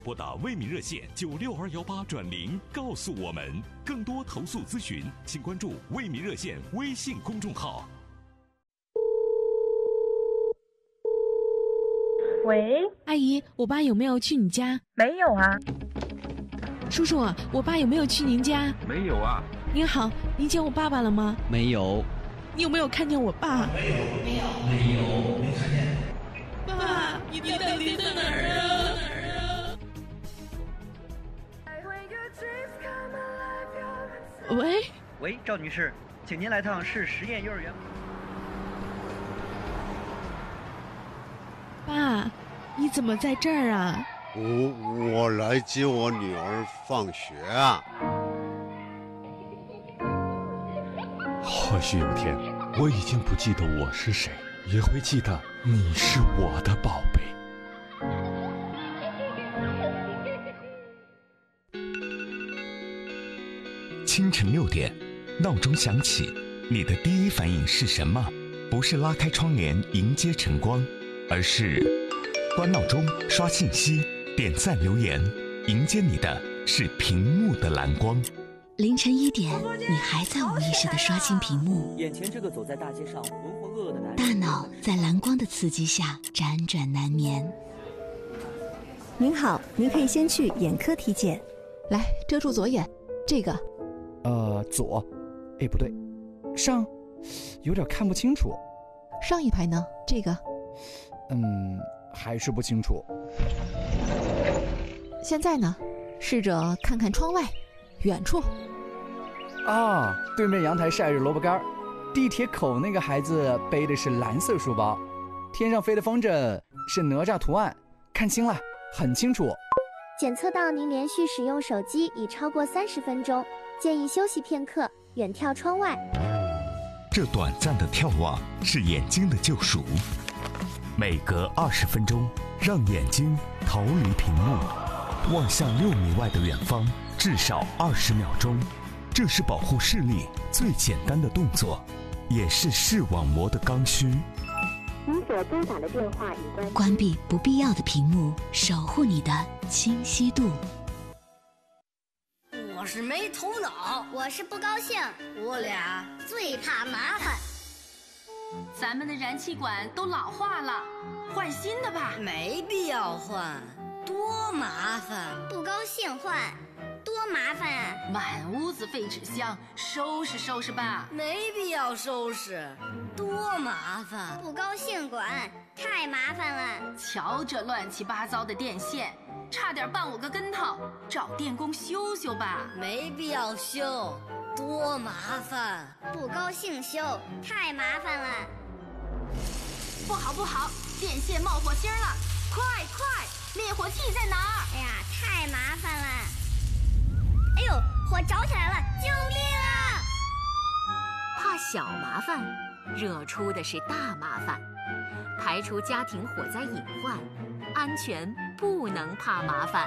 拨打为民热线96218转0，告诉我们更多投诉咨询，请关注为民热线微信公众号。 喂， 阿姨，我爸有没有去你家？ 没有啊。 叔叔，我爸有没有去您家？ 没有啊。 您好，您见我爸爸了吗？ 没有。 你有没有看见我爸？ 没有，没看见。 爸，你到底在哪儿啊？ 喂，赵女士，请您来趟市实验幼儿园。 爸，你怎么在这儿啊？ 我来接我女儿放学啊。 或许有天，我已经不记得我是谁，也会记得你是我的宝贝。 清晨6点，闹钟响起，你的第一反应是什么？不是拉开窗帘迎接晨光，而是关闹钟、刷信息、点赞留言，迎接你的是屏幕的蓝光。 凌晨1点，你还在无意识地刷新屏幕， 眼前这个走在大街上浑浑噩噩的男人， 大脑在蓝光的刺激下辗转难眠。 您好，您可以先去眼科体检。 来，遮住左眼，这个。 左，哎，不对，上，有点看不清楚。 上一排呢？这个。 还是不清楚。 现在呢？试着看看窗外，远处。 啊，对面阳台晒着萝卜干，地铁口那个孩子背的是蓝色书包，天上飞的风筝是哪吒图案，看清了，很清楚。 检测到您连续使用手机已超过30分钟，建议休息片刻，远眺窗外。 这短暂的眺望是眼睛的救赎，每隔20分钟，让眼睛逃离屏幕，望向6米外的远方，至少20秒钟。这是保护视力最简单的动作，也是视网膜的刚需。 您所拨打的电话已关闭不必要的屏幕，守护你的清晰度。 我是没头脑， 我是不高兴， 我俩最怕麻烦。 咱们的燃气管都老化了，换新的吧。 没必要换，多麻烦。 不高兴换，多麻烦啊！ 满屋子废纸箱，收拾收拾吧。 没必要收拾，多麻烦。 不高兴管，太麻烦了。 瞧这乱七八糟的电线，差点绊我个跟头，找电工修修吧。 没必要修，多麻烦。 不高兴修，太麻烦了。 不好不好，电线冒火星了，快快，灭火器在哪儿？ 哎呀，太麻烦了。哎呦，火着起来了，救命啊！ 怕小麻烦，惹出的是大麻烦。排除家庭火灾隐患，安全不能怕麻烦。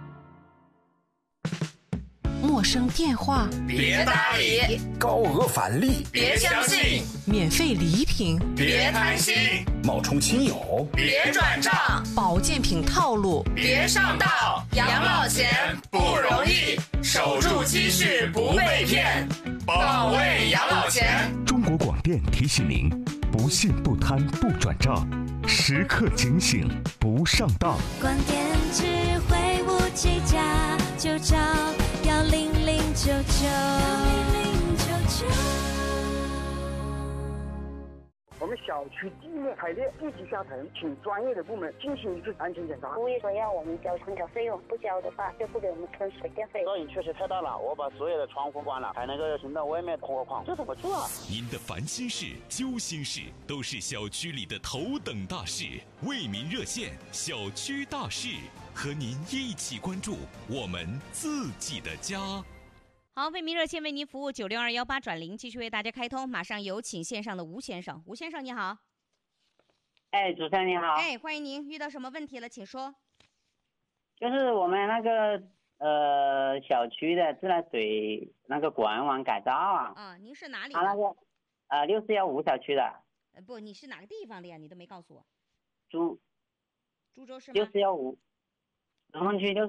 陌生电话别搭理， 高额返利别相信， 免费礼品别贪心， 冒充亲友别转账， 保健品套路别上当。养老钱不容易，守住积蓄不被骗，保卫养老钱。 中国广电提醒您：不信不贪不转账，时刻警醒不上当。 广电智慧57家，就找10099。 我们小区地面排列地基下沉，请专业的部门进行一次安全检查。 物业说要我们交空调费用，不交的话就不给我们存水电费。 噪音确实太大了，我把所有的窗户关了，还能够听到外面通火矿，这怎么做啊？ 您的烦心事、揪心事都是小区里的头等大事，为民热线小区大事，和您一起关注我们自己的家。 好，为民热线为您服务96218转0，继续为大家开通。马上有请线上的吴先生。吴先生你好。 哎，主持人你好。 哎，欢迎您。遇到什么问题了，请说。 就是我们那个小区的自来水那个管网改造啊。 啊，您是哪里的？ 他那个6415小区的。 不，你是哪个地方的呀？你都没告诉我。 株洲是吗？ 然后去就